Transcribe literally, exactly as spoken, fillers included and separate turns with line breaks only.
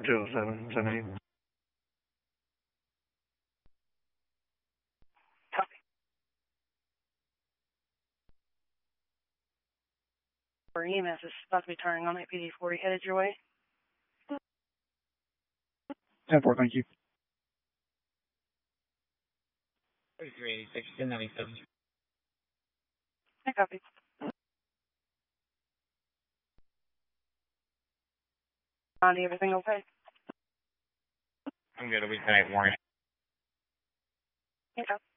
two oh seven, seven eight.
Copy. For E M S is about to be turning on at P D forty, headed your way.
ten four, thank you.
thirty-three eighty-six, ten ninety-seven.
I copy. Andy, everything okay?
I'm good. We can warning.
Yeah.